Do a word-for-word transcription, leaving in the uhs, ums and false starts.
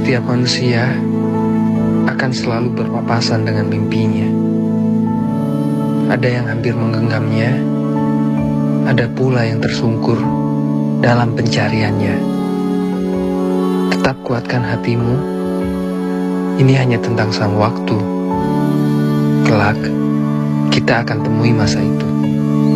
Setiap manusia akan selalu berpapasan dengan mimpinya. Ada yang hampir menggenggamnya, ada pula yang tersungkur dalam pencariannya. Tetap kuatkan hatimu, ini hanya tentang sang waktu. Kelak, kita akan temui masa itu.